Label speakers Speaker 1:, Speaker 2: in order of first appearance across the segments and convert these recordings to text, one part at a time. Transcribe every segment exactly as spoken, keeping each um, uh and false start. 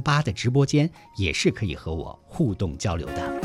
Speaker 1: 八的直播间也是可以和我互动交流的。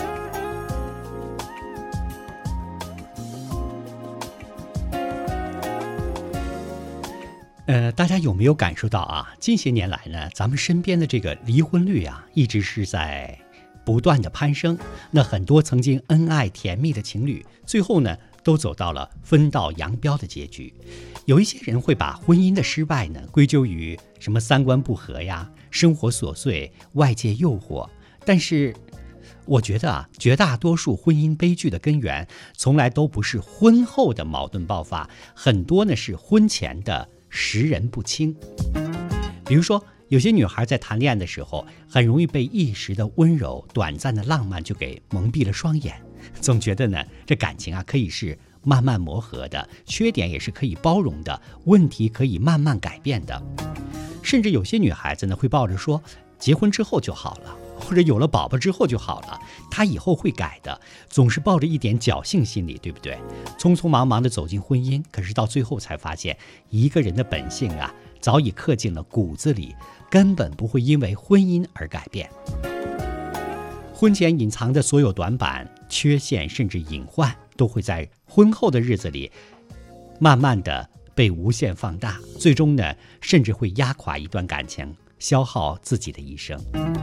Speaker 1: 呃，大家有没有感受到啊？近些年来呢，咱们身边的这个离婚率啊，一直是在不断的攀升。那很多曾经恩爱甜蜜的情侣，最后呢，都走到了分道扬镳的结局。有一些人会把婚姻的失败呢，归咎于什么三观不合呀、生活琐碎、外界诱惑。但是，我觉得啊，绝大多数婚姻悲剧的根源，从来都不是婚后的矛盾爆发，很多呢是婚前的识人不清。比如说，有些女孩在谈恋爱的时候，很容易被一时的温柔、短暂的浪漫就给蒙蔽了双眼，总觉得呢，这感情啊可以是慢慢磨合的，缺点也是可以包容的，问题可以慢慢改变的。甚至有些女孩子呢，会抱着说，结婚之后就好了，或者有了宝宝之后就好了，她以后会改的，总是抱着一点侥幸心理，对不对？匆匆忙忙地走进婚姻，可是到最后才发现，一个人的本性啊，早已刻进了骨子里，根本不会因为婚姻而改变。婚前隐藏的所有短板、缺陷，甚至隐患，都会在婚后的日子里，慢慢地被无限放大，最终呢，甚至会压垮一段感情，消耗自己的一生。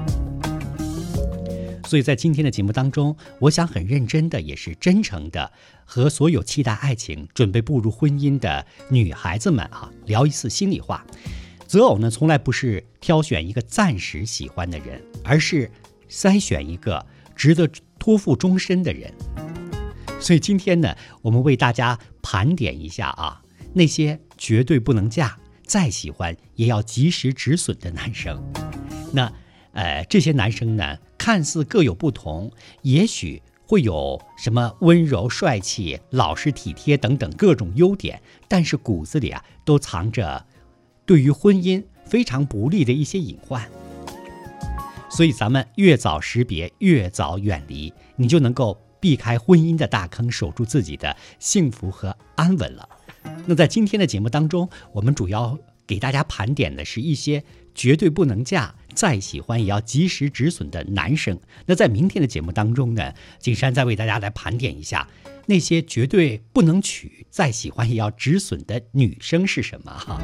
Speaker 1: 所以在今天的节目当中，我想很认真的，也是真诚的，和所有期待爱情、准备步入婚姻的女孩子们啊，聊一次心里话。择偶呢，从来不是挑选一个暂时喜欢的人，而是筛选一个值得托付终身的人。所以今天呢，我们为大家盘点一下啊，那些绝对不能嫁、再喜欢也要及时止损的男生。那呃，这些男生呢，看似各有不同，也许会有什么温柔、帅气、老实、体贴等等各种优点，但是骨子里啊，都藏着对于婚姻非常不利的一些隐患。所以咱们越早识别，越早远离，你就能够避开婚姻的大坑，守住自己的幸福和安稳了。那在今天的节目当中，我们主要给大家盘点的是一些绝对不能嫁、再喜欢也要及时止损的男生。那在明天的节目当中呢，景山再为大家来盘点一下那些绝对不能娶、再喜欢也要止损的女生是什么哈。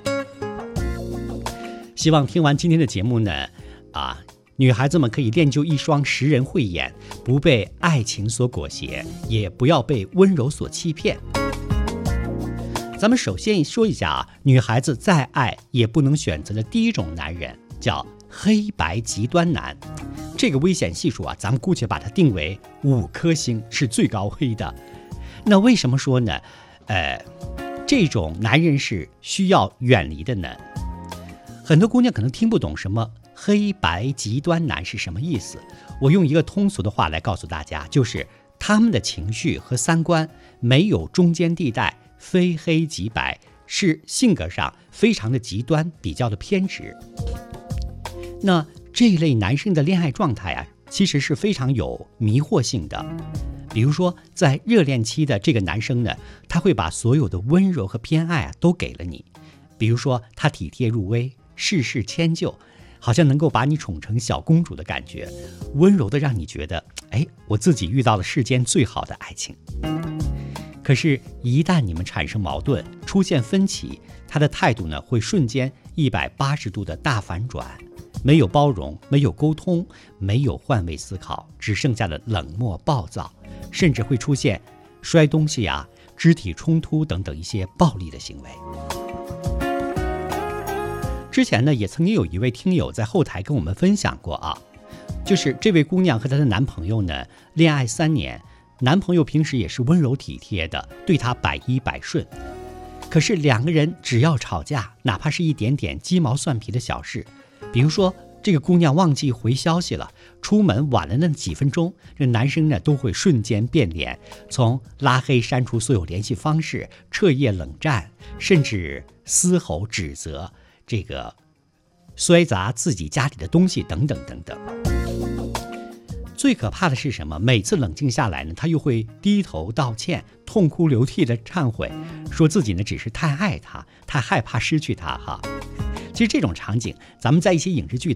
Speaker 1: 希望听完今天的节目呢，啊，女孩子们可以练就一双识人慧眼，不被爱情所裹挟，也不要被温柔所欺骗。咱们首先说一下啊，女孩子再爱也不能选择的第一种男人，叫黑白极端男。这个危险系数啊，咱们姑且把它定为五颗星，是最高危的。那为什么说呢？呃，这种男人是需要远离的呢？很多姑娘可能听不懂什么黑白极端男是什么意思，我用一个通俗的话来告诉大家，就是他们的情绪和三观没有中间地带，非黑即白，是性格上非常的极端，比较的偏执。那这一类男生的恋爱状态啊，其实是非常有迷惑性的。比如说，在热恋期的这个男生呢，他会把所有的温柔和偏爱啊都给了你。比如说，他体贴入微，事事迁就，好像能够把你宠成小公主的感觉，温柔的让你觉得，哎，我自己遇到了世间最好的爱情。可是，一旦你们产生矛盾，出现分歧，他的态度呢会瞬间一百八十度的大反转，没有包容，没有沟通，没有换位思考，只剩下了冷漠暴躁，甚至会出现摔东西啊、肢体冲突等等一些暴力的行为。之前呢，也曾经有一位听友在后台跟我们分享过啊，就是这位姑娘和她的男朋友呢，恋爱三年，男朋友平时也是温柔体贴的，对她百依百顺。可是两个人只要吵架，哪怕是一点点鸡毛蒜皮的小事，比如说这个姑娘忘记回消息了，出门晚了那几分钟，这男生呢都会瞬间变脸，从拉黑删除所有联系方式，彻夜冷战，甚至嘶吼指责，这个摔砸自己家里的东西等等等等。最可怕的是什么？每次冷静下来呢，他又会低头道歉，痛哭流涕的忏悔，说自己呢只是太爱他，太害怕失去他哈。其实这种场景，咱们在一些影视剧